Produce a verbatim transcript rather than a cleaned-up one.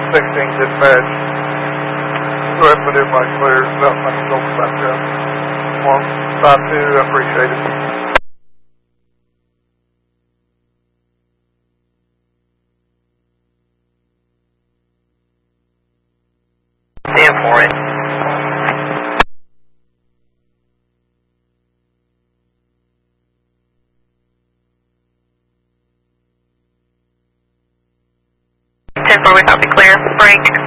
sixteen dispatch. Go ahead and put everybody clear. Nothing I can go back there. one five two, I appreciate it. Stand for it. ten four, we copy clear. Break.